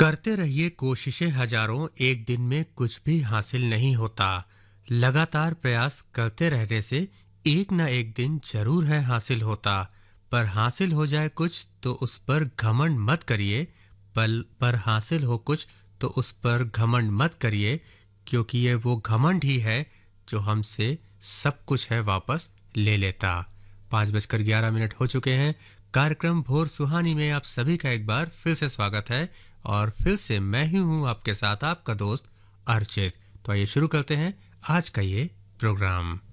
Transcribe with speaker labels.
Speaker 1: करते रहिए कोशिशें हजारों, एक दिन में कुछ भी हासिल नहीं होता। लगातार प्रयास करते रहने से एक ना एक दिन जरूर है हासिल होता। पर हासिल हो जाए कुछ तो उस पर घमंड मत करिए। पर हासिल हो कुछ तो उस पर घमंड मत करिए, क्योंकि ये वो घमंड ही है जो हमसे सब कुछ है वापस ले लेता। 5:11 हो चुके हैं। कार्यक्रम भोर सुहानी में आप सभी का एक बार फिर से स्वागत है। और फिर से मैं ही हूँ आपके साथ आपका दोस्त अर्चित। तो आइए शुरू करते हैं आज का ये प्रोग्राम।